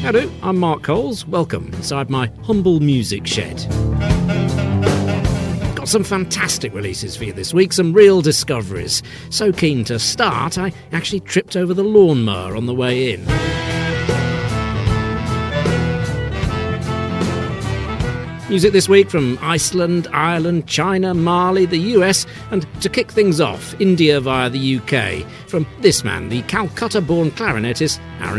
Hello, I'm Mark Coles. Welcome inside my humble music shed. Got some fantastic releases for you this week, some real discoveries. So keen to start, I actually tripped over the lawnmower on the way in. Music this week from Iceland, Ireland, China, Mali, the US, and to kick things off, India via the UK, from this man, the Calcutta-born clarinetist Aaron